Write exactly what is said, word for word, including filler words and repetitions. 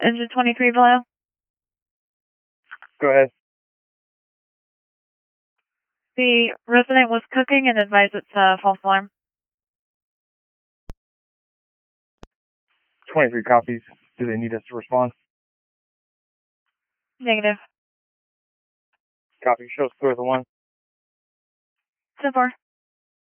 Engine twenty-three below. Go ahead. The resident was cooking and advised it's a false alarm. twenty-three copies. Do they need us to respond? Negative. Copy. Shows clear the one. ten four.